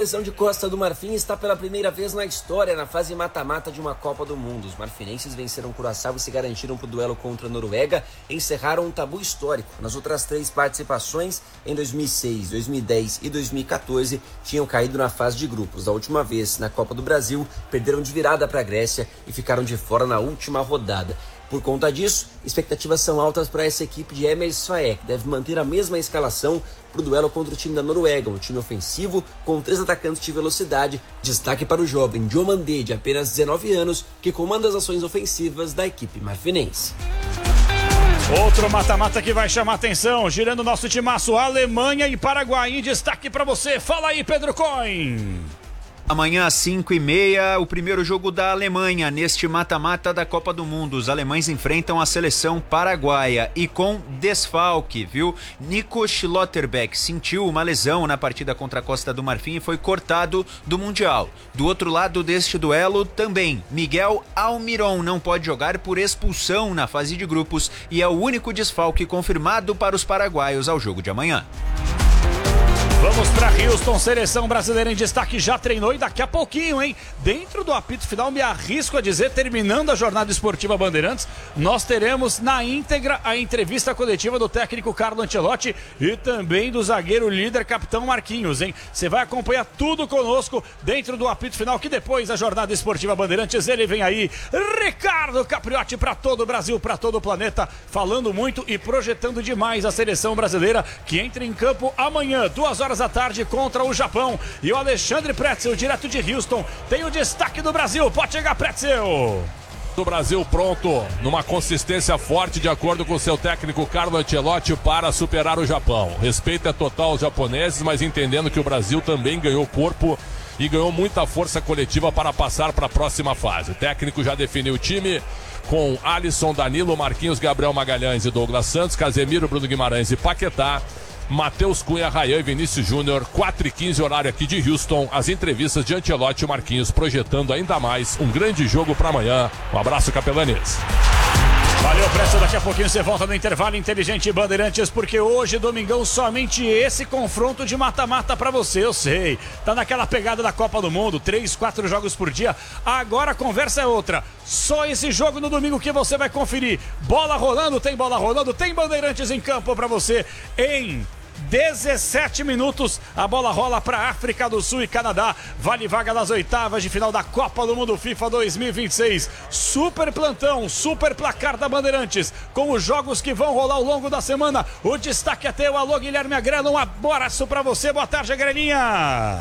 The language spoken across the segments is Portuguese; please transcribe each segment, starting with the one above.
seleção de Costa do Marfim está pela primeira vez na história na fase mata-mata de uma Copa do Mundo. Os marfinenses venceram Curaçao e se garantiram para o duelo contra a Noruega e encerraram um tabu histórico. Nas outras 3 participações, em 2006, 2010 e 2014, tinham caído na fase de grupos. Da última vez, na Copa do Brasil, perderam de virada para a Grécia e ficaram de fora na última rodada. Por conta disso, expectativas são altas para essa equipe de Emerson Faé, que deve manter a mesma escalação para o duelo contra o time da Noruega, um time ofensivo com 3 atacantes de velocidade. Destaque para o jovem Diomandé, de apenas 19 anos, que comanda as ações ofensivas da equipe marfinense. Outro mata-mata que vai chamar atenção, girando o nosso timaço, Alemanha e Paraguai. Em destaque para você, fala aí, Pedro Coin. Amanhã às 5h30, o primeiro jogo da Alemanha neste mata-mata da Copa do Mundo. Os alemães enfrentam a seleção paraguaia e com desfalque, viu? Nico Schlotterbeck sentiu uma lesão na partida contra a Costa do Marfim e foi cortado do Mundial. Do outro lado deste duelo também, Miguel Almiron não pode jogar por expulsão na fase de grupos e é o único desfalque confirmado para os paraguaios ao jogo de amanhã. Vamos para Houston, seleção brasileira em destaque, já treinou e daqui a pouquinho, hein? Dentro do apito final, me arrisco a dizer, terminando a jornada esportiva Bandeirantes, nós teremos na íntegra a entrevista coletiva do técnico Carlo Ancelotti e também do zagueiro líder capitão Marquinhos, hein? Você vai acompanhar tudo conosco dentro do apito final, que depois da jornada esportiva Bandeirantes, ele vem aí, Ricardo Capriotti, para todo o Brasil, para todo o planeta, falando muito e projetando demais a seleção brasileira, que entra em campo amanhã, 2h da tarde contra o Japão. E o Alexandre Pretzel, direto de Houston, tem o destaque do Brasil. Pode chegar, Pretzel. O Brasil pronto, numa consistência forte, de acordo com seu técnico Carlo Ancelotti, para superar o Japão. Respeito é total aos japoneses, mas entendendo que o Brasil também ganhou corpo e ganhou muita força coletiva para passar para a próxima fase. O técnico já definiu o time com Alisson, Danilo, Marquinhos, Gabriel Magalhães e Douglas Santos, Casemiro, Bruno Guimarães e Paquetá, Matheus Cunha, Rayan e Vinícius Júnior. 4h15, horário aqui de Houston. As entrevistas de Ancelotti e Marquinhos projetando ainda mais um grande jogo para amanhã. Um abraço, capelanes. Valeu, Presto. Daqui a pouquinho você volta no intervalo inteligente Bandeirantes, porque hoje, domingão, somente esse confronto de mata-mata pra você, eu sei. Tá naquela pegada da Copa do Mundo, 3, 4 jogos por dia. Agora a conversa é outra. Só esse jogo no domingo que você vai conferir. Bola rolando, tem Bandeirantes em campo pra você em 17 minutos, a bola rola para África do Sul e Canadá, vale vaga nas oitavas de final da Copa do Mundo FIFA 2026, super plantão, super placar da Bandeirantes, com os jogos que vão rolar ao longo da semana. O destaque é teu, alô Guilherme Agrelo, um abraço para você, boa tarde, Agrelinha.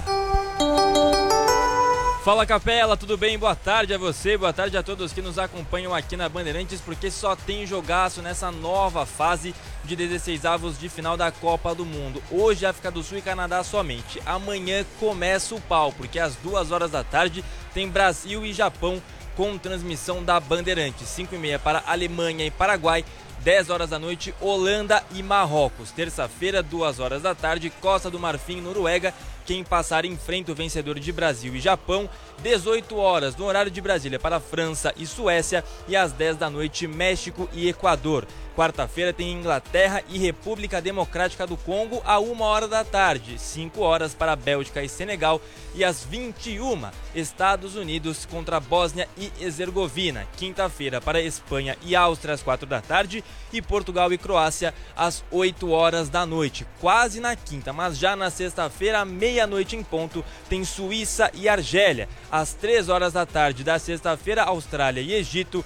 Fala, Capela, tudo bem? Boa tarde a você, boa tarde a todos que nos acompanham aqui na Bandeirantes, porque só tem jogaço nessa nova fase de 16avos de final da Copa do Mundo. Hoje África do Sul e Canadá somente. Amanhã começa o pau, porque às 2h da tarde tem Brasil e Japão com transmissão da Bandeirantes. 5h30 para Alemanha e Paraguai. 10h da noite, Holanda e Marrocos. Terça-feira, 2h da tarde, Costa do Marfim e Noruega. Quem passar enfrenta o vencedor de Brasil e Japão. 18h, no horário de Brasília, para França e Suécia. E às 10 da noite, México e Equador. Quarta-feira tem Inglaterra e República Democrática do Congo a 1h da tarde. 5h para Bélgica e Senegal. E às 21h, Estados Unidos contra Bósnia e Herzegovina. Quinta-feira para Espanha e Áustria às 4 da tarde. E Portugal e Croácia às 8h da noite. Quase na quinta, mas já na sexta-feira, à meia-noite em ponto, tem Suíça e Argélia. Às 3h da tarde da sexta-feira, Austrália e Egito.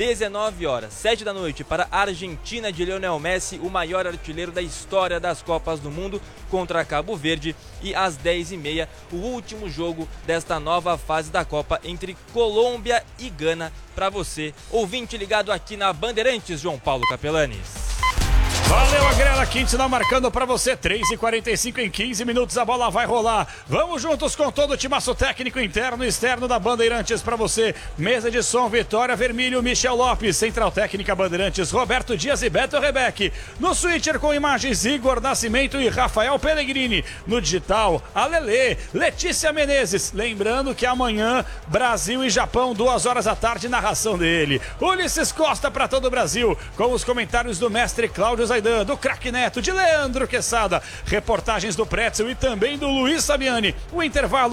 19h, 7 da noite, para a Argentina de Lionel Messi, o maior artilheiro da história das Copas do Mundo, contra Cabo Verde. E às 10h30, o último jogo desta nova fase da Copa entre Colômbia e Gana, para você, ouvinte ligado aqui na Bandeirantes, João Paulo Capelanes. Valeu, Agrela, Quintana marcando pra você, 3h45, em 15 minutos a bola vai rolar. Vamos juntos com todo o timaço técnico interno e externo da Bandeirantes pra você. Mesa de som, Vitória Vermílio, Michel Lopes, Central Técnica Bandeirantes, Roberto Dias e Beto Rebeck. No switcher com imagens, Igor Nascimento e Rafael Pellegrini. No digital, Alelê, Letícia Menezes. Lembrando que amanhã, Brasil e Japão, 2h da tarde, narração dele. Ulisses Costa pra todo o Brasil, com os comentários do mestre Cláudio Zaidan, do craque Neto, de Leandro Quesada, reportagens do Pretzel e também do Luiz Sabiani. O intervalo